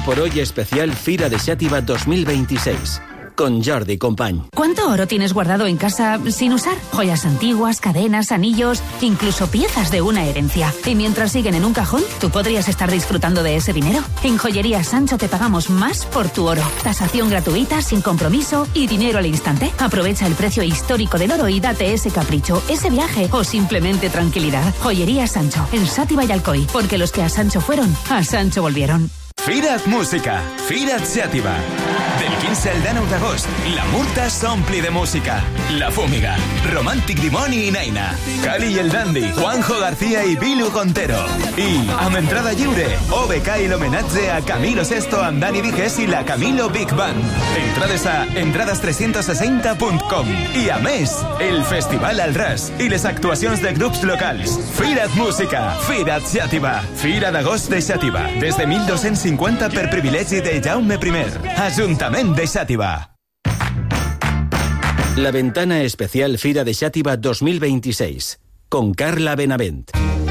por hoy especial Fira de Xàtiva 2026. Con Jordi Company. ¿Cuánto oro tienes guardado en casa sin usar? Joyas antiguas, cadenas, anillos, incluso piezas de una herencia. Y mientras siguen en un cajón, ¿tú podrías estar disfrutando de ese dinero? En Joyería Sancho te pagamos más por tu oro. Tasación gratuita, sin compromiso y dinero al instante. Aprovecha el precio histórico del oro y date ese capricho, ese viaje o simplemente tranquilidad. Joyería Sancho, en Xàtiva y Alcoi. Porque los que a Sancho fueron, a Sancho volvieron. Fira't Música, Fira't Xàtiva. Del 15 al 19 d'agost, la Murta s'ompli de música. La Fúmiga, Romàntic Dimoni i Naina, Cali i el Dandy, Juanjo García i Bilu Contero. I, amb entrada lliure, OBK i l'homenatge a Camilo Sesto amb Dani Viges i la Camilo Big Band. Entrades a entrades360.com. I a més, el Festival al Ras i les actuacions de grups locals. Fira't Música, Fira't Xàtiva. Fira d'agost de Xàtiva, des de 1250 per privilegi de Jaume I. Ajuntament de Xàtiva. La ventana especial Fira de Xàtiva 2026. Con Carla Benavent.